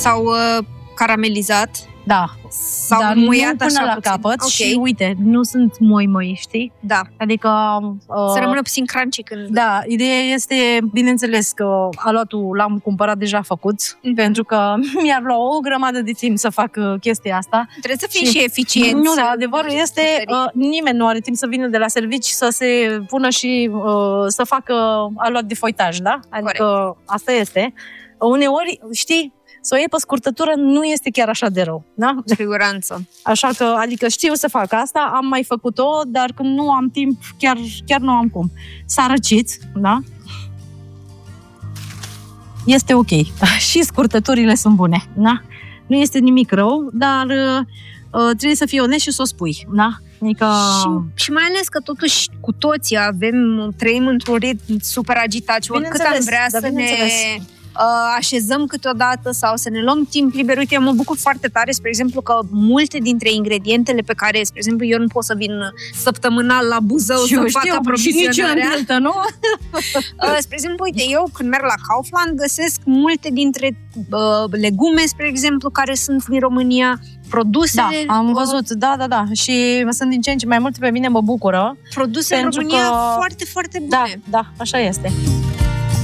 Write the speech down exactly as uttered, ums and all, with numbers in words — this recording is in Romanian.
sau uh, caramelizat. Da, sau dar muiat nu până așa la puțin. capăt Okay. și uite, nu sunt moi-moi, știi? Da. Adică... Uh, să rămână puțin crunchy când... Da, ideea este, bineînțeles, că aluatul l-am cumpărat deja făcut, mm-hmm. pentru că mi-ar lua o grămadă de timp să fac uh, chestia asta. Trebuie să fii și, și eficient. Nu, da, adevărul este, uh, nimeni nu are timp să vină de la servici să se pună și uh, să facă aluat de foitaj, da? Adică corect. Asta este. Uneori, știi, să o iei pe scurtătură nu este chiar așa de rău, da? Siguranță. Așa că, adică știu să fac asta, am mai făcut-o, dar când nu am timp, chiar, chiar nu am cum. S-a răcit, da? Este ok. Și scurtăturile sunt bune, da? Nu este nimic rău, dar uh, trebuie să fii onest și să o spui, da? Adică... Și, și mai ales că totuși cu toții avem, trăim într-un ritm super agitat și oricât am vrea să ne... Uh, așezăm câteodată sau să ne luăm timp liber. Uite, eu mă bucur foarte tare, spre exemplu, că multe dintre ingredientele pe care, spre exemplu, eu nu pot să vin săptămânal la Buzău să eu fac știu, aprovizionarea. Și nici nu? uh, spre exemplu, uite, eu când merg la Kaufland găsesc multe dintre uh, legume, spre exemplu, care sunt din România, produsele... Da, am văzut, da, da, da. Și sunt din ce în ce mai multe, pe mine mă bucură. Produse în România că... foarte, foarte bune. Da, da, așa este.